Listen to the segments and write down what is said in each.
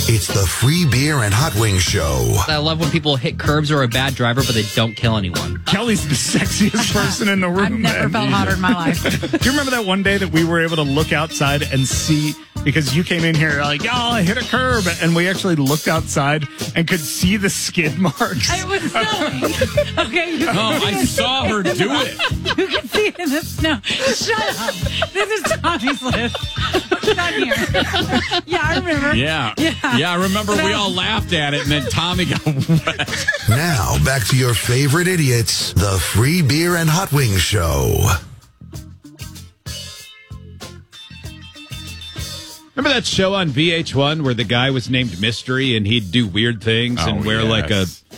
It's the Free Beer and Hot Wings Show. I love when people hit curbs or are a bad driver, but they don't kill anyone. Kelly's the sexiest person in the room. I've never felt hotter in my life. Do you remember that one day that we were able to look outside and see, because you came in here like, oh, I hit a curb, and we actually looked outside and could see the skid marks. It was snowing. Okay. I saw her do it. You can see it in the snow. Shut up. This is Tommy's list. What's on here? Yeah, I remember. Yeah, I remember we all laughed at it, and then Tommy got wet. Now, back to your favorite idiots, the Free Beer and Hot Wings Show. Remember that show on VH1 where the guy was named Mystery and he'd do weird things and wear like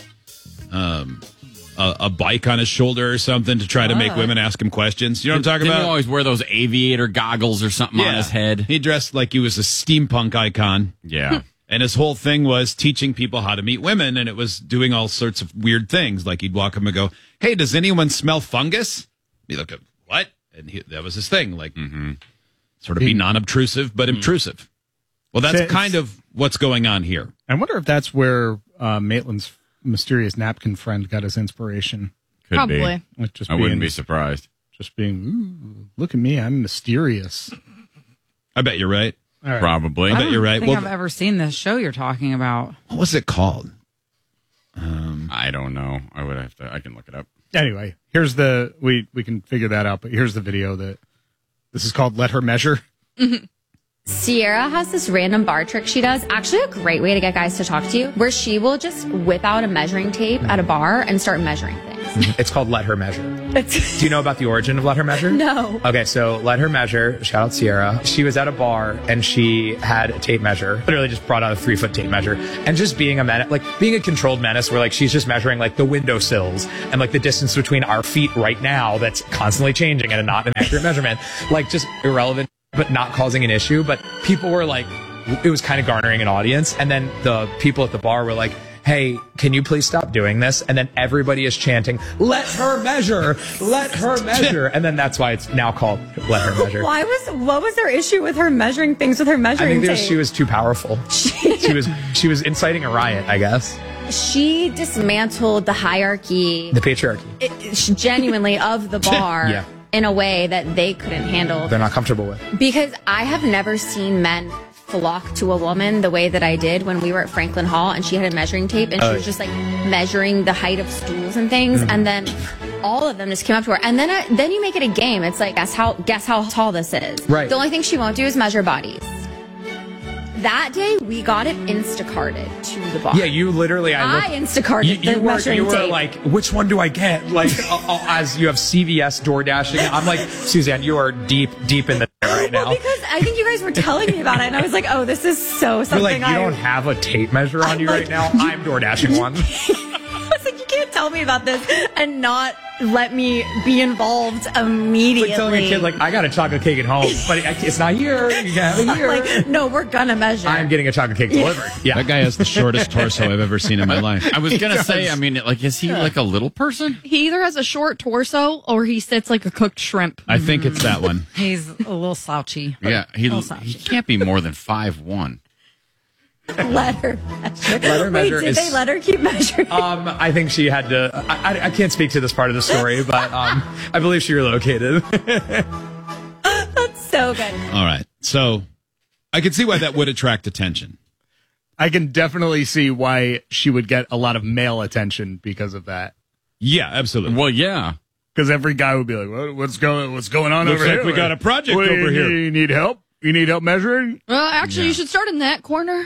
a bike on his shoulder or something to try to make women ask him questions? You know what I'm talking Didn't about? he always wear those aviator goggles or something on his head? He dressed like he was a steampunk icon. Yeah. And his whole thing was teaching people how to meet women, and it was doing all sorts of weird things. Like he'd walk up and go, hey, does anyone smell fungus? He'd look at, what? And that was his thing. Like, sort of be non-obtrusive, but intrusive. Well, that's kind of what's going on here. I wonder if that's where Maitland's mysterious napkin friend got his inspiration. Could Probably. be. Like just I wouldn't be surprised. Just being, ooh, look at me, I'm mysterious. I bet you're right. All right. Probably. I bet you're right. I don't think I've ever seen this show you're talking about. What was it called? I don't know. I can look it up. Anyway, here's we can figure that out, but here's the video that this is called Let Her Measure. Sierra has this random bar trick she does. Actually, a great way to get guys to talk to you, where she will just whip out a measuring tape at a bar and start measuring things. It's called Let Her Measure. Do you know about the origin of Let Her Measure? No. Okay, so Let Her Measure, shout out Sierra. She was at a bar and she had a tape measure, literally just brought out a 3-foot tape measure. And just being a menace, like being a controlled menace where like she's just measuring like the windowsills and like the distance between our feet right now that's constantly changing and not an accurate measurement. Like just irrelevant, but not causing an issue. But people were like, it was kind of garnering an audience. And then the people at the bar were like, hey, can you please stop doing this? And then everybody is chanting, let her measure, let her measure. And then that's why it's now called Let Her Measure. What was their issue with her measuring things with her I measuring think tape? she was too powerful. She was inciting a riot, I guess. She dismantled the hierarchy, The patriarchy. genuinely, of the bar Yeah. in a way that they couldn't handle. They're not comfortable with. Because I have never seen men flock to a woman the way that I did when we were at Franklin Hall and she had a measuring tape and she was just like measuring the height of stools and things, and then all of them just came up to her, and then you make it a game. It's like guess how tall this is. Right. The only thing she won't do is measure bodies. That day we got it Instacarted to the bar. Yeah, you literally. I Instacarted the measuring you were tape. like, which one do I get? Like, as you have CVS door dashing. I'm like, Suzanne, you are deep in the right now. Well, because I think you guys were telling me about it, and I was like, oh, this is so You're something. like, you don't have a tape measure on you right now. I'm door dashing one. I was like, you can't tell me about this and not let me be involved immediately. Like telling a kid, like, I got a chocolate cake at home, but it's not here. You can have it here. Like, no, we're gonna measure. I'm getting a chocolate cake delivered. Yeah. That guy has the shortest torso I've ever seen in my life. I was going to say, I mean, like, is he like a little person? He either has a short torso or he sits like a cooked shrimp. I think it's that one. He's a little slouchy. Yeah, he can't be more than 5'1". Let her measure. Let her measure. Wait, did they let her keep measuring? I think she had to. I can't speak to this part of the story, but I believe she relocated. That's so good. All right. So I can see why that would attract attention. I can definitely see why she would get a lot of male attention because of that. Yeah, absolutely. Well, yeah. Because every guy would be like, what's going on Looks over like here? we got a project over here. You need help? You need help measuring? Well, actually, you should start in that corner.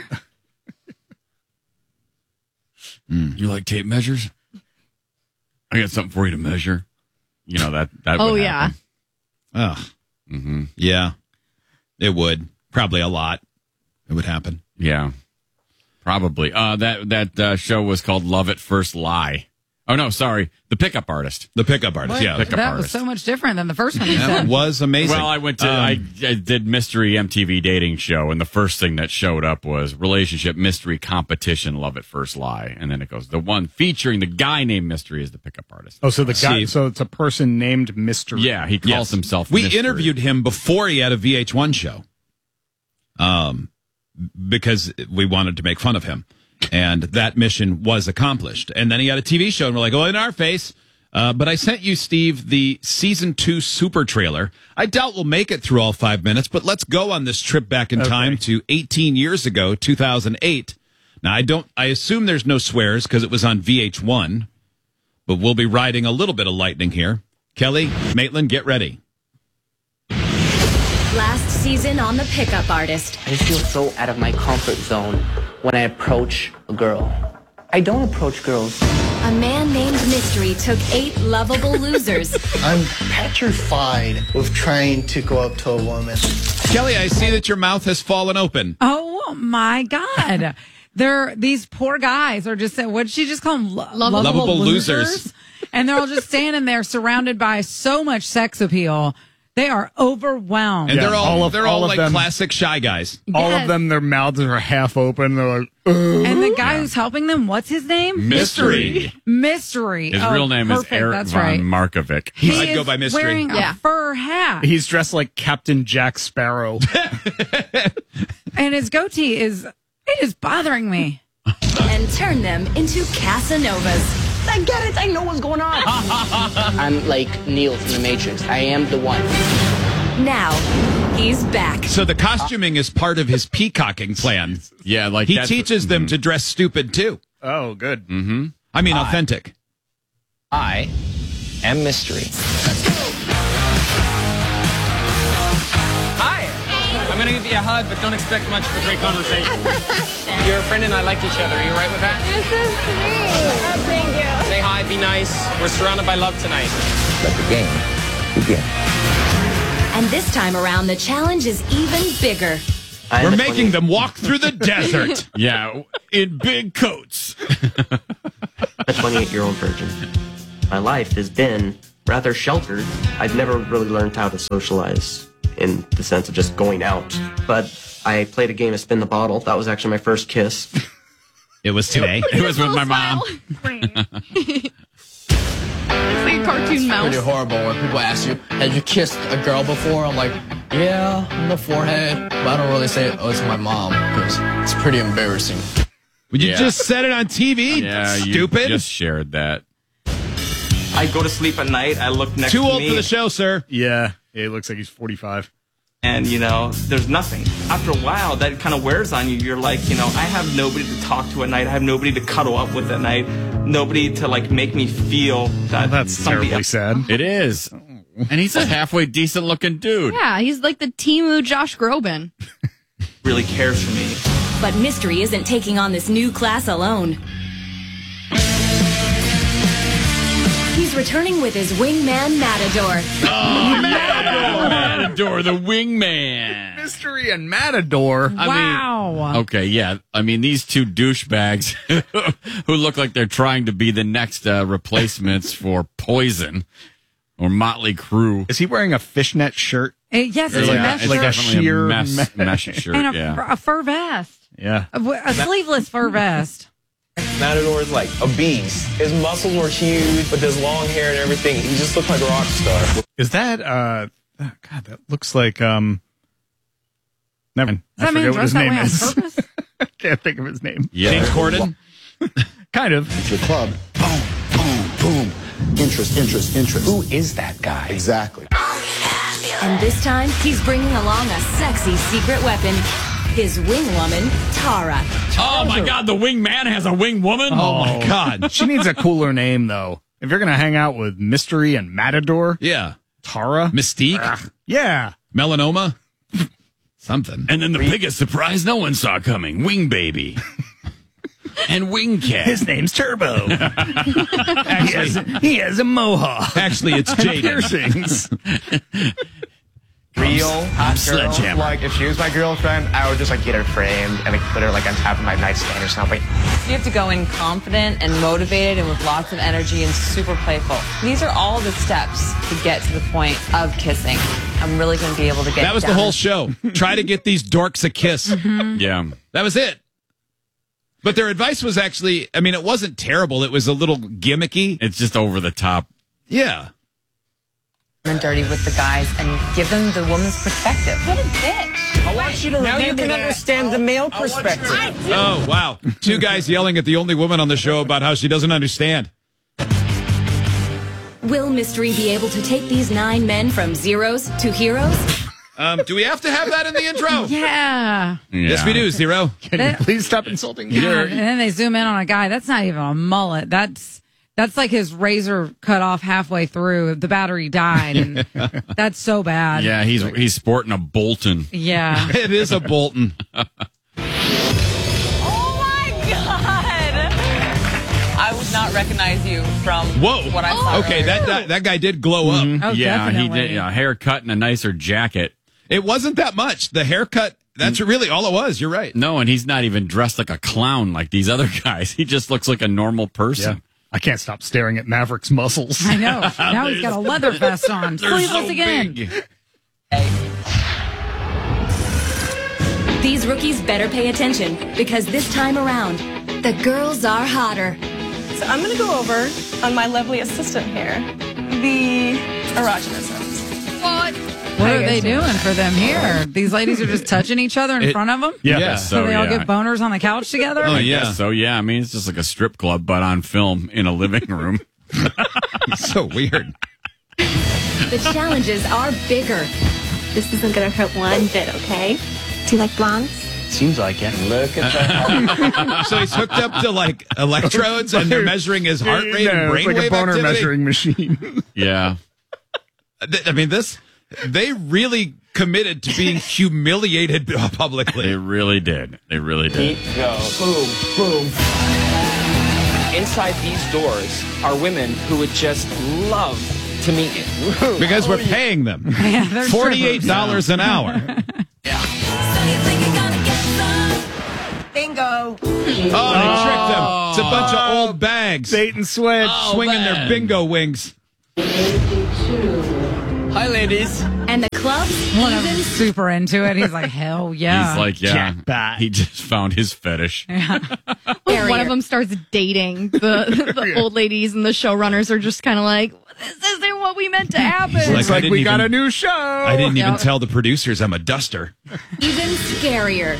You like tape measures? I got something for you to measure. You know, that Oh, would yeah. happen. Ugh. Yeah, it would. Probably a lot. It would happen. Yeah, probably. That show was called Love at First Lie. Oh, no, sorry. The Pickup Artist. The Pickup Artist, yeah. Pickup That Artist. was so much different than the first one he That said. was amazing. Well, I went to I did Mystery MTV dating show, and the first thing that showed up was relationship mystery competition, Love at First Lie, and then it goes the one featuring the guy named Mystery is the Pickup Artist. Oh, so the guy, Steve. so it's a person named Mystery. Yeah, he calls Yes. himself. We Mystery. interviewed him before he had a VH1 show. because we wanted to make fun of him. And that mission was accomplished. And then he had a TV show, and we're like, oh, in our face. But I sent you, Steve, the season 2 super trailer. I doubt we'll make it through all 5 minutes, but let's go on this trip back in time to 18 years ago, 2008. Now, I assume there's no swears because it was on VH1, but we'll be riding a little bit of lightning here. Kelly, Maitland, get ready. Last season on The Pickup Artist. I just feel so out of my comfort zone when I approach a girl. I don't approach girls. A man named Mystery took 8 lovable losers. I'm petrified of trying to go up to a woman. Kelly, I see that your mouth has fallen open. Oh my God. These poor guys are just, what did she just call them? Lovable losers. And they're all just standing there surrounded by so much sex appeal. They are overwhelmed. And they're all like them, classic shy guys. All of them, their mouths are half open. They're like, ugh. And the guy who's helping them, what's his name? Mystery. His real name is Eric Von Markovic. I'd go by Mystery. Wearing a fur hat. He's dressed like Captain Jack Sparrow. And his goatee is bothering me. And turn them into Casanovas. I get it. I know what's going on. I'm like Neo from The Matrix. I am the one. Now, he's back. So the costuming is part of his peacocking plan. Yeah, like he teaches them to dress stupid too. Oh, good. Mm-hmm. I mean, authentic. I am Mystery. Hi. I'm going to give you a hug, but don't expect much of a great conversation. You're a friend and I like each other. Are you right with that? This is sweet. Oh, thank you. Say hi, be nice. We're surrounded by love tonight. Let the game begin. And this time around, the challenge is even bigger. We're making them walk through the desert. Yeah, in big coats. A 28-year-old virgin. My life has been rather sheltered. I've never really learned how to socialize in the sense of just going out. But I played a game of spin the bottle. That was actually my first kiss. It was today. It was with my mom. It's like a cartoon mouse. Pretty horrible when people ask you, have you kissed a girl before? I'm like, yeah, on the forehead. But I don't really say, oh, it's my mom, because it's pretty embarrassing. Would you just said it on TV? Yeah, stupid. You just shared that. I go to sleep at night. I look next to me. Too old for the show, sir. Yeah, it looks like he's 45. And, there's nothing. After a while, that kind of wears on you. You're like, I have nobody to talk to at night. I have nobody to cuddle up with at night. Nobody to, make me feel that that's terribly sad. It is. And he's a halfway decent-looking dude. Yeah, he's like the Temu Josh Groban. Really cares for me. But Mystery isn't taking on this new class alone. He's returning with his wingman, Matador. Oh, Matador, the wingman. Mystery and Matador. Wow. Okay, yeah. I mean, these two douchebags who look like they're trying to be the next replacements for Poison or Motley Crue. Is he wearing a fishnet shirt? Yes, it's a mesh like shirt. a sheer mesh shirt, and yeah. a fur vest. Yeah. A sleeveless fur vest. Matador is like a beast. His muscles were huge, with his long hair and everything. He just looked like a rock star. Is that, God, that looks like, never mind. I forget what his name is. I can't think of his name. Yeah. James Corden? Kind of. It's your club. Boom, boom, boom. Interest. Who is that guy? Exactly. And this time, he's bringing along a sexy secret weapon. His wing woman, Tara. Oh, my God, the wingman has a wing woman? Oh, my God. She needs a cooler name, though. If you're going to hang out with Mystery and Matador. Yeah. Tara. Mystique. Yeah. Melanoma. Something. And then the biggest surprise no one saw coming, Wing Baby. And Wing Cat. His name's Turbo. he has a mohawk. Actually, it's Jaden. Piercings. Real hot girl. Sledgehammer. Like, if she was my girlfriend, I would just, get her framed and, put her, on top of my nightstand or something. You have to go in confident and motivated and with lots of energy and super playful. These are all the steps to get to the point of kissing. I'm really going to be able to get That was down. the whole show. Try to get these dorks a kiss. Mm-hmm. Yeah. That was it. But their advice was actually, it wasn't terrible. It was a little gimmicky. It's just over the top. Yeah. and dirty with the guys and give them the woman's perspective. What a bitch. I want you to now you can understand the male perspective. Oh, wow. Two guys yelling at the only woman on the show about how she doesn't understand. Will Mystery be able to take these 9 men from zeros to heroes? Do we have to have that in the intro? Yeah. Yes, we do, Zero. Can you please stop insulting me? God, and then they zoom in on a guy. That's not even a mullet. That's like his razor cut off halfway through. The battery died, and that's so bad. Yeah, he's sporting a Bolton. Yeah. It is a Bolton. Oh my God. I would not recognize you from what I saw. Okay, that guy did glow up. Oh, Yeah, he definitely. did. Yeah, haircut and a nicer jacket. It wasn't that much. The haircut, that's really all it was. You're right. No, and he's not even dressed like a clown like these other guys. He just looks like a normal person. Yeah. I can't stop staring at Maverick's muscles. I know. Now he's got a leather vest on. Sleeveless again. Big. These rookies better pay attention because this time around, the girls are hotter. So I'm going to go over on my lovely assistant here, the erogenisms. What? What are they doing for them here? These ladies are just touching each other in front of them? Yeah. So they all get boners on the couch together? Oh, yeah. So, yeah, I mean, it's just like a strip club, but on film in a living room. So weird. The challenges are bigger. This isn't going to hurt one bit, okay? Do you like blondes? Seems like it. Look at that. So he's hooked up to like electrodes and they're measuring his heart rate and it's like brainwave a boner activity. measuring machine. Yeah. I mean, they really committed to being humiliated publicly. They really did. They really did. Keep go. Boom, boom. Inside these doors are women who would just love to meet you. Because we're paying them Yeah, they're $48 an hour. Bingo. Oh, they tricked them. It's a bunch of old bags. Bait and switch. Swinging their bingo wings. Hi, ladies. And the club One of them's super into it. He's like, hell yeah. He's like, yeah, Jackpot. he just found his fetish. One of them starts dating the old ladies, and the showrunners are just kind of like, this isn't what we meant to happen. It's I like didn't we got even- a new show. I didn't even tell the producers I'm a duster. even scarier.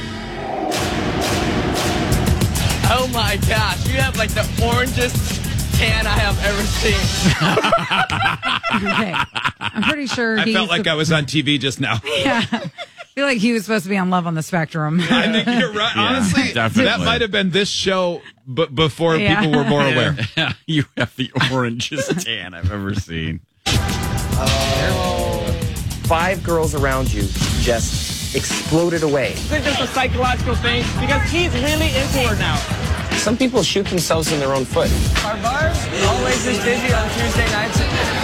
Oh my gosh, you have like the orangest tan I have ever seen. Okay. I'm pretty sure I he's felt like I was on TV just now. Yeah. I feel like he was supposed to be on Love on the Spectrum. I think you're right. Yeah, Honestly, definitely. that might have been this show before Yeah. people were more aware. Yeah, you have the orangest tan I've ever seen. 5 girls around you just exploded away. Is it just a psychological thing? Because he's really into her now. Some people shoot themselves in their own foot. Our bars always this busy on Tuesday nights.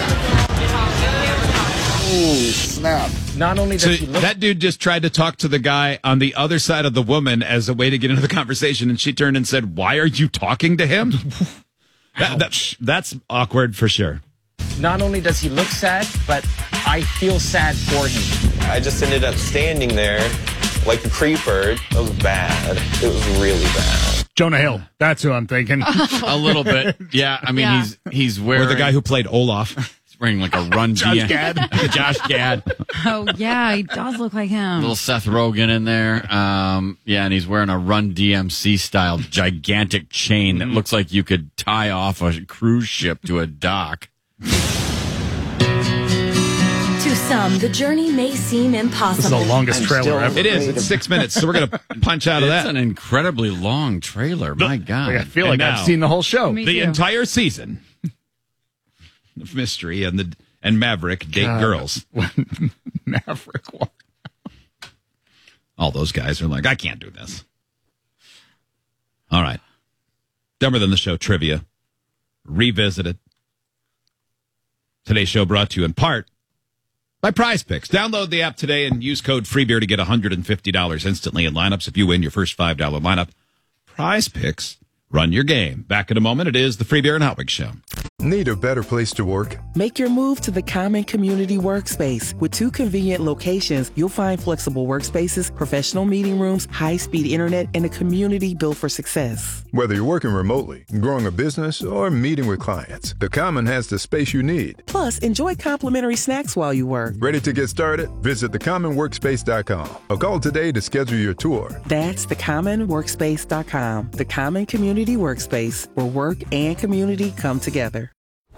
Ooh, snap. Not only does So he look... that dude just tried to talk to the guy on the other side of the woman as a way to get into the conversation, and she turned and said, "Why are you talking to him?" That's awkward for sure. Not only does he look sad, but I feel sad for him. I just ended up standing there like a creeper. It was bad. It was really bad. Jonah Hill. That's who I'm thinking. A little bit. Yeah, I mean, he's wearing... Or the guy who played Olaf. He's wearing like a Run Josh Gad. Josh Gad. Oh, yeah. He does look like him. Little Seth Rogen in there. Yeah, and he's wearing a Run DMC style gigantic chain that looks like you could tie off a cruise ship to a dock. To some, the journey may seem impossible. This is the longest trailer ever. It is. It's 6 minutes, so we're going to punch out of It's that. an incredibly long trailer. My God. I feel And like now- I've seen the whole show. Me The too. entire season of Mystery and Maverick date God. girls. Maverick. All those guys are like, I can't do this. All right. Dumber Than the Show trivia. Revisited. Today's show brought to you in part by Prize Picks. Download the app today and use code FREEBEER to get $150 instantly in lineups if you win your first $5 lineup. Prize Picks. Run your game. Back in a moment. It is the Free Beer and Hot Wings Show. Need a better place to work? Make your move to the Common Community Workspace. With 2 convenient locations, you'll find flexible workspaces, professional meeting rooms, high-speed internet, and a community built for success. Whether you're working remotely, growing a business, or meeting with clients, the Common has the space you need. Plus, enjoy complimentary snacks while you work. Ready to get started? Visit thecommonworkspace.com or call today to schedule your tour. That's thecommonworkspace.com. The Common Community Workspace, where work and community come together.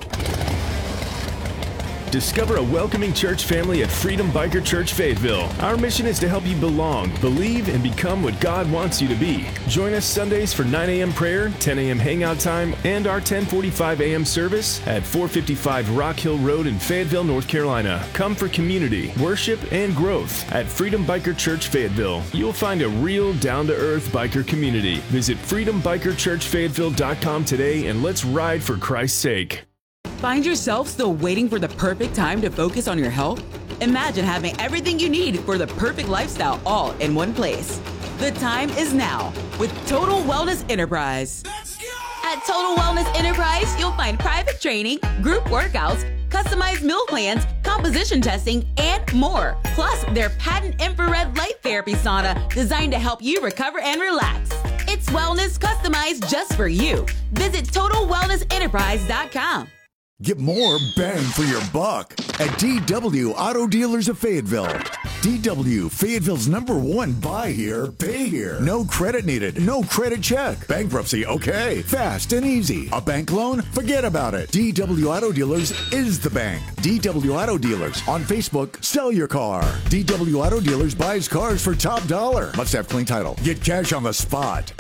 Discover a welcoming church family at Freedom Biker Church Fayetteville. Our mission is to help you belong, believe, and become what God wants you to be. Join us Sundays for 9 a.m. prayer, 10 a.m. hangout time, and our 10:45 a.m. service at 455 Rock Hill Road in Fayetteville, North Carolina. Come for community, worship, and growth at Freedom Biker Church Fayetteville. You'll find a real down-to-earth biker community. Visit freedombikerchurchfayetteville.com today and let's ride for Christ's sake. Find yourself still waiting for the perfect time to focus on your health? Imagine having everything you need for the perfect lifestyle all in one place. The time is now with Total Wellness Enterprise. At Total Wellness Enterprise, you'll find private training, group workouts, customized meal plans, composition testing, and more. Plus, their patent infrared light therapy sauna designed to help you recover and relax. It's wellness customized just for you. Visit TotalWellnessEnterprise.com. Get more bang for your buck at DW Auto Dealers of Fayetteville. DW, Fayetteville's #1 buy here, pay here. No credit needed, no credit check. Bankruptcy, okay. Fast and easy. A bank loan? Forget about it. DW Auto Dealers is the bank. DW Auto Dealers. On Facebook, sell your car. DW Auto Dealers buys cars for top dollar. Must have clean title. Get cash on the spot.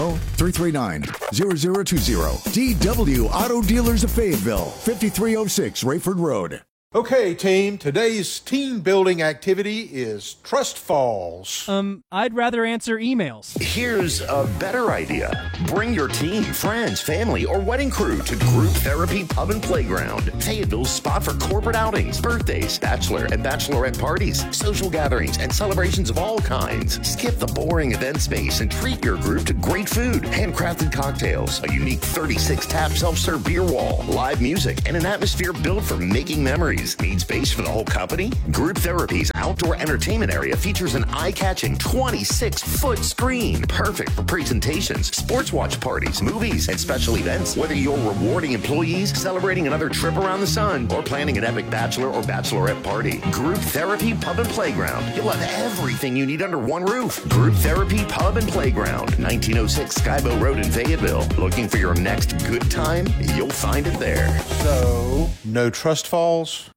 910-339-0020. DW Auto Dealers of Fayetteville. 5306 Rayford Road. Okay, team, today's team building activity is Trust Falls. I'd rather answer emails. Here's a better idea. Bring your team, friends, family, or wedding crew to Group Therapy Pub and Playground. Fayetteville's spot for corporate outings, birthdays, bachelor and bachelorette parties, social gatherings, and celebrations of all kinds. Skip the boring event space and treat your group to great food, handcrafted cocktails, a unique 36-tap self-serve beer wall, live music, and an atmosphere built for making memories. Need space for the whole company? Group Therapy's outdoor entertainment area features an eye-catching 26-foot screen, perfect for presentations, sports watch parties, movies, and special events. Whether you're rewarding employees, celebrating another trip around the sun, or planning an epic bachelor or bachelorette party, Group Therapy Pub and Playground. You'll have everything you need under one roof. Group Therapy Pub and Playground, 1906 Skybow Road in Fayetteville. Looking for your next good time? You'll find it there. So, no Trust Falls?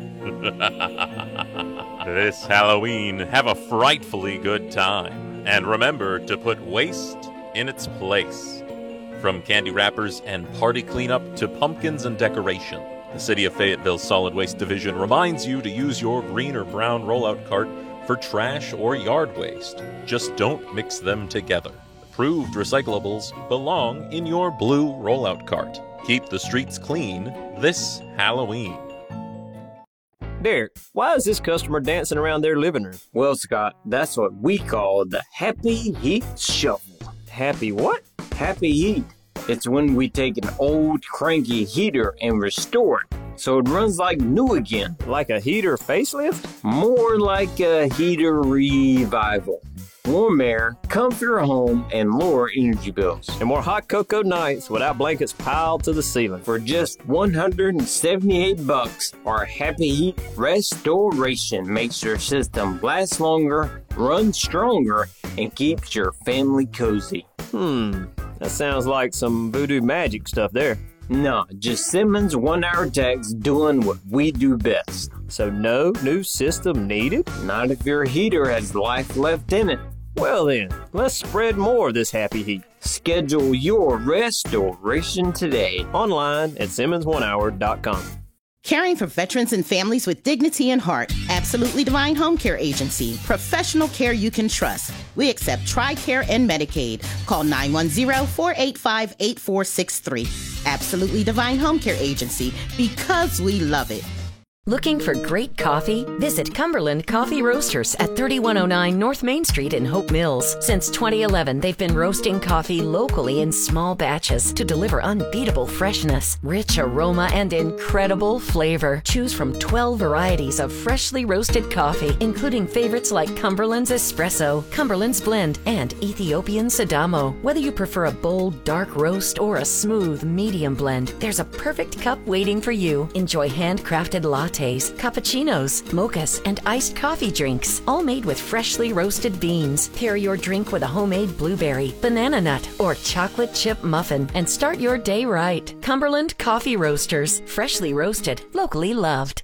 This Halloween, have a frightfully good time. And remember to put waste in its place. From candy wrappers and party cleanup to pumpkins and decoration, the City of Fayetteville Solid Waste Division reminds you to use your green or brown rollout cart for trash or yard waste. Just don't mix them together. Approved recyclables belong in your blue rollout cart. Keep the streets clean this Halloween. Derek, why is this customer dancing around their living room? Well, Scott, that's what we call the Happy Heat Shuffle. Happy what? Happy Heat. It's when we take an old cranky heater and restore it so it runs like new again. Like a heater facelift? More like a heater revival. Warm air, comfier home, and lower energy bills. And more hot cocoa nights without blankets piled to the ceiling. For just $178, our Happy Heat Restoration makes your system last longer, run stronger, and keeps your family cozy. That sounds like some voodoo magic stuff there. No, just Simmons 1-hour techs doing what we do best. So no new system needed? Not if your heater has life left in it. Well then, let's spread more of this happy heat. Schedule your restoration today. Online at SimmonsOneHour.com. Caring for veterans and families with dignity and heart. Absolutely Divine Home Care Agency. Professional care you can trust. We accept TRICARE and Medicaid. Call 910-485-8463. Absolutely Divine Home Care Agency, because we love it. Looking for great coffee? Visit Cumberland Coffee Roasters at 3109 North Main Street in Hope Mills. Since 2011, they've been roasting coffee locally in small batches to deliver unbeatable freshness, rich aroma, and incredible flavor. Choose from 12 varieties of freshly roasted coffee, including favorites like Cumberland's Espresso, Cumberland's Blend, and Ethiopian Sidamo. Whether you prefer a bold, dark roast or a smooth, medium blend, there's a perfect cup waiting for you. Enjoy handcrafted lattes, cappuccinos, mochas, and iced coffee drinks, all made with freshly roasted beans. Pair your drink with a homemade blueberry, banana nut, or chocolate chip muffin, and start your day right. Cumberland Coffee Roasters, freshly roasted, locally loved.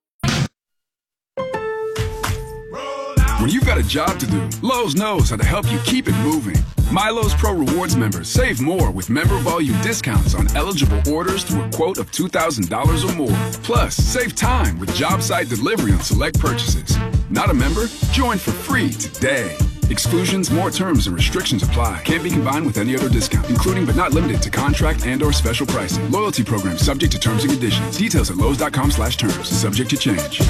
When you've got a job to do, Lowe's knows how to help you keep it moving. MyLowe's Pro Rewards members save more with member volume discounts on eligible orders through a quote of $2,000 or more. Plus, save time with job site delivery on select purchases. Not a member? Join for free today. Exclusions, more terms, and restrictions apply. Can't be combined with any other discount, including but not limited to contract and/or special pricing. Loyalty program subject to terms and conditions. Details at Lowe's.com/terms. Subject to change.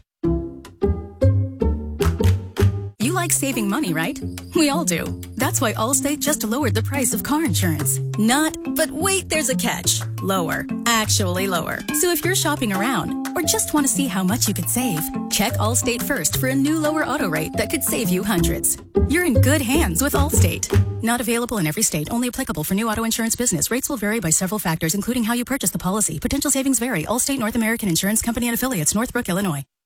You like saving money, right? We all do. That's why Allstate just lowered the price of car insurance. Not, but wait, there's a catch. Lower. Actually lower. So if you're shopping around or just want to see how much you could save, check Allstate first for a new lower auto rate that could save you hundreds. You're in good hands with Allstate. Not available in every state. Only applicable for new auto insurance business. Rates will vary by several factors, including how you purchase the policy. Potential savings vary. Allstate North American Insurance Company and Affiliates, Northbrook, Illinois.